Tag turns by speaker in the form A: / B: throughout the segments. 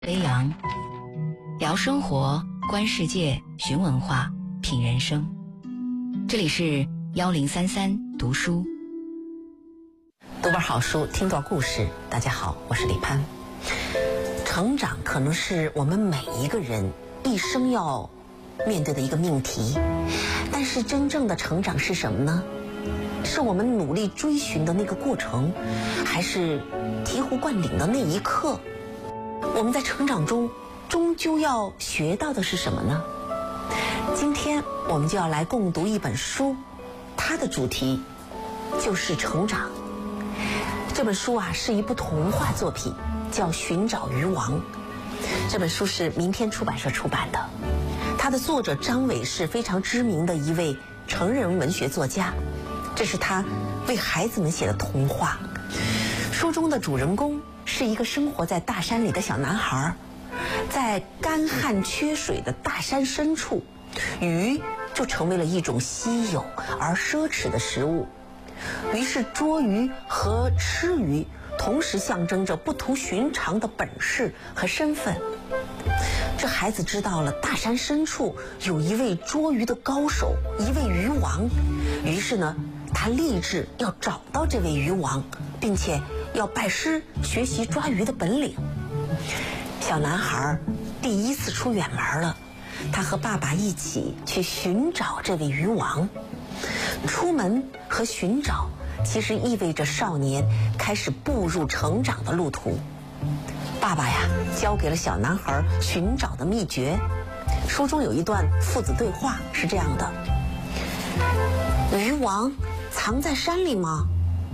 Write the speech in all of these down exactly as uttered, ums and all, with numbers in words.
A: 飞扬，聊生活，观世界，寻文化，品人生。这里是幺零三三读书，
B: 读本好书，听段故事。大家好，我是李攀。成长可能是我们每一个人一生要面对的一个命题，但是真正的成长是什么呢？是我们努力追寻的那个过程，还是醍醐灌顶的那一刻？我们在成长中终究要学到的是什么呢？今天我们就要来共读一本书，它的主题就是成长。这本书啊是一部童话作品，叫《寻找鱼王》。这本书是明天出版社出版的，它的作者张伟是非常知名的一位成人文学作家，这是他为孩子们写的童话。书中的主人公是一个生活在大山里的小男孩，在干旱缺水的大山深处，鱼就成为了一种稀有而奢侈的食物。于是捉鱼和吃鱼同时象征着不同寻常的本事和身份。这孩子知道了大山深处有一位捉鱼的高手，一位鱼王，于是呢他立志要找到这位鱼王，并且要拜师学习抓鱼的本领。小男孩第一次出远门了，他和爸爸一起去寻找这位鱼王。出门和寻找其实意味着少年开始步入成长的路途。爸爸呀教给了小男孩寻找的秘诀。书中有一段父子对话是这样的：鱼王藏在山里吗？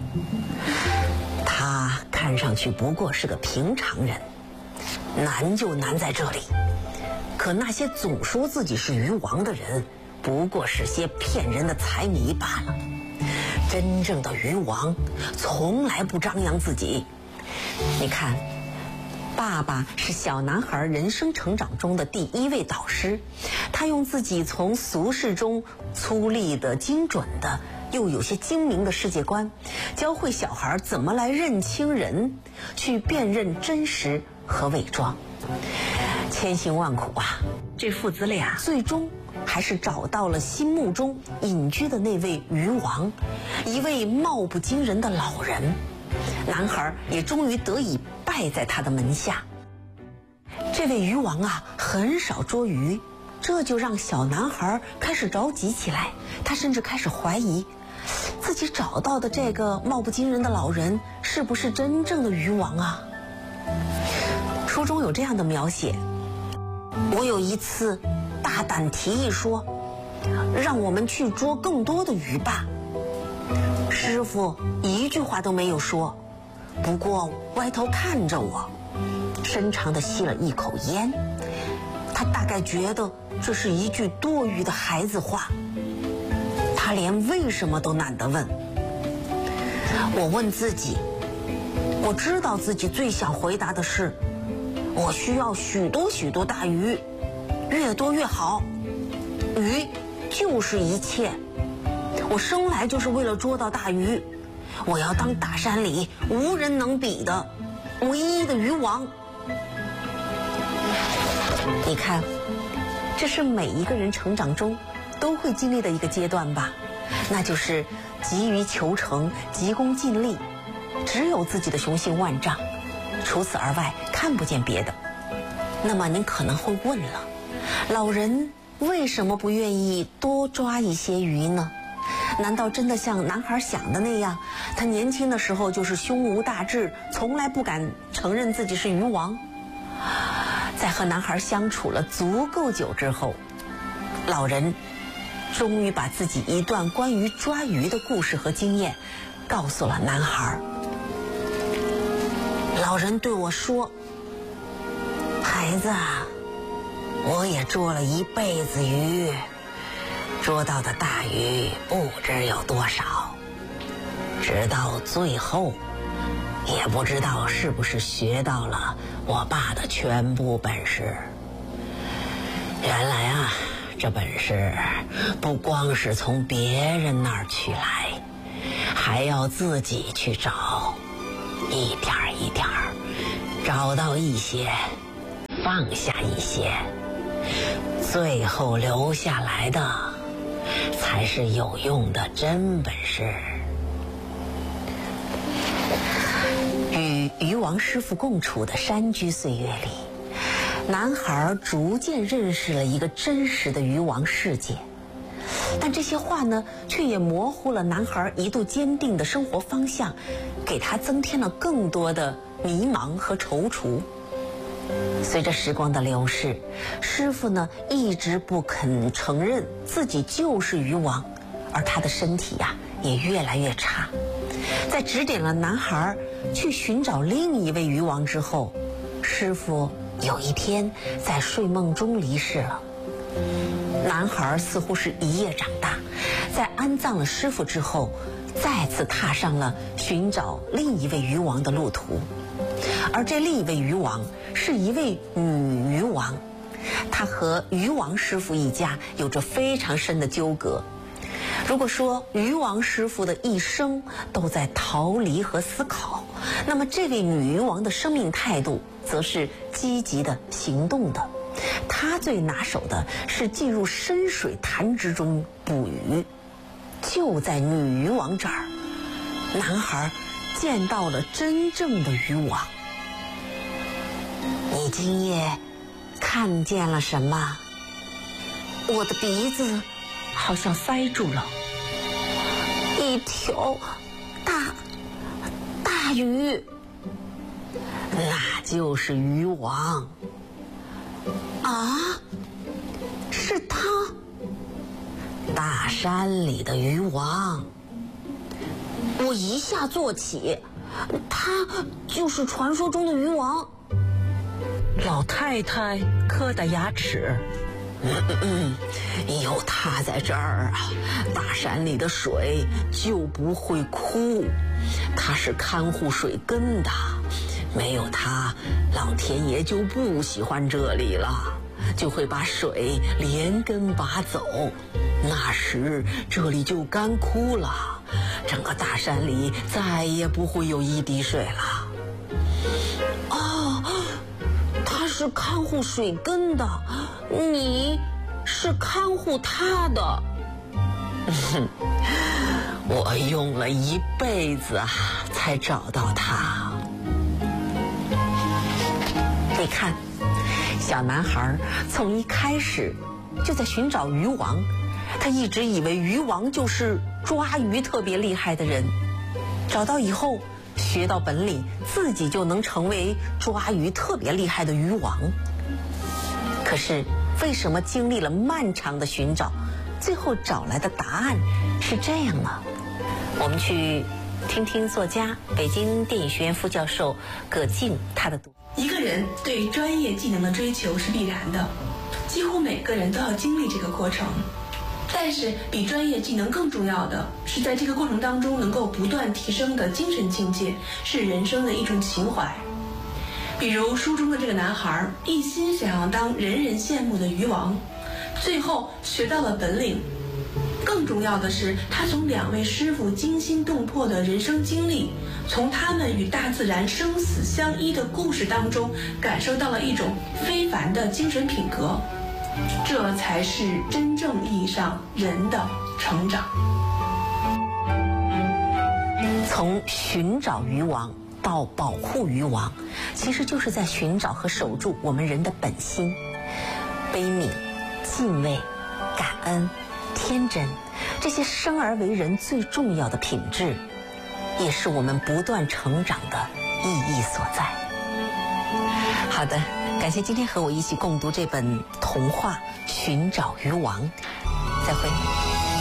B: 他看上去不过是个平常人，难就难在这里。可那些总说自己是鱼王的人，不过是些骗人的财迷罢了。真正的鱼王从来不张扬自己。你看，爸爸是小男孩人生成长中的第一位导师，他用自己从俗世中粗粝的、精准的又有些精明的世界观，教会小孩怎么来认清人，去辨认真实和伪装。千辛万苦啊，这父子俩最终还是找到了心目中隐居的那位鱼王，一位貌不惊人的老人。男孩也终于得以拜在他的门下。这位鱼王啊很少捉鱼，这就让小男孩开始着急起来。他甚至开始怀疑自己找到的这个貌不惊人的老人是不是真正的鱼王啊。书中有这样的描写：我有一次大胆提议说，让我们去捉更多的鱼吧。师傅一句话都没有说，不过歪头看着我，深长地吸了一口烟。他大概觉得这是一句多余的孩子话，他连为什么都懒得问。我问自己，我知道自己最想回答的是，我需要许多许多大鱼，越多越好。鱼就是一切，我生来就是为了捉到大鱼，我要当大山里无人能比的唯一的鱼王。你看，这是每一个人成长中都会经历的一个阶段吧，那就是急于求成，急功近利，只有自己的雄心万丈，除此而外看不见别的。那么您可能会问了，老人为什么不愿意多抓一些鱼呢？难道真的像男孩想的那样，他年轻的时候就是胸无大志，从来不敢承认自己是鱼王？在和男孩相处了足够久之后，老人终于把自己一段关于抓鱼的故事和经验告诉了男孩。老人对我说，孩子啊，我也捉了一辈子鱼，捉到的大鱼不知有多少，直到最后也不知道是不是学到了我爸的全部本事。原来啊，这本事不光是从别人那儿取来，还要自己去找，一点一点找到一些放下一些，最后留下来的才是有用的真本事。与渔王师傅共处的山居岁月里，男孩逐渐认识了一个真实的渔王世界，但这些话呢，却也模糊了男孩一度坚定的生活方向，给他增添了更多的迷茫和踌躇。随着时光的流逝，师傅呢一直不肯承认自己就是渔王，而他的身体呀、啊、也越来越差。在指点了男孩去寻找另一位渔王之后，师傅有一天在睡梦中离世了。男孩似乎是一夜长大，在安葬了师傅之后，再次踏上了寻找另一位渔王的路途。而这另一位渔王是一位女渔王，她和渔王师傅一家有着非常深的纠葛。如果说渔王师傅的一生都在逃离和思考，那么这位女渔王的生命态度则是积极的、行动的。她最拿手的是进入深水潭之中捕鱼。就在女渔王这儿，男孩见到了真正的渔王。你今夜看见了什么？我的鼻子好像塞住了，一条大大鱼，那就是渔王。啊，是他，大山里的渔王。我一下坐起，他就是传说中的渔王。
C: 老太太磕的牙齿。
B: 嗯嗯嗯，有他在这儿啊，大山里的水就不会枯。他是看护水根的，没有他，老天爷就不喜欢这里了，就会把水连根拔走。那时这里就干枯了，整个大山里再也不会有一滴水了。哦，他是看护水根的，你是看护他的。我用了一辈子啊，才找到他。你看，小男孩从一开始就在寻找渔王，他一直以为渔王就是抓鱼特别厉害的人，找到以后学到本领，自己就能成为抓鱼特别厉害的渔王。可是为什么经历了漫长的寻找，最后找来的答案是这样呢？我们去听听作家、北京电影学院副教授葛静他的读。
D: 一个人对专业技能的追求是必然的，几乎每个人都要经历这个过程。但是比专业技能更重要的是，在这个过程当中能够不断提升的精神境界，是人生的一种情怀。比如书中的这个男孩，一心想要当人人羡慕的渔王，最后学到了本领。更重要的是，他从两位师傅惊心动魄的人生经历，从他们与大自然生死相依的故事当中，感受到了一种非凡的精神品格。这才是真正意义上人的成长。
B: 从寻找渔王到保护渔王，其实就是在寻找和守住我们人的本心。悲悯、敬畏、感恩、天真，这些生而为人最重要的品质，也是我们不断成长的意义所在。好的，感谢今天和我一起共读这本童话《寻找渔王》，再会。